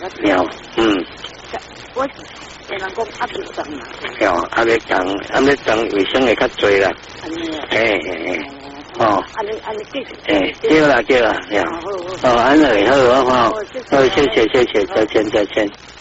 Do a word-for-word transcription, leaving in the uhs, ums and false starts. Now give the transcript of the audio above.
了，嗯。 我人讲压力重嘛。 哦，压力重，压力重，卫生会较多啦。 安尼啊。 嘿嘿嘿。哦。 安尼安尼继续。 诶，对啦对啦，了。哦，安尼好啊哈。好，谢谢谢谢，再见再见。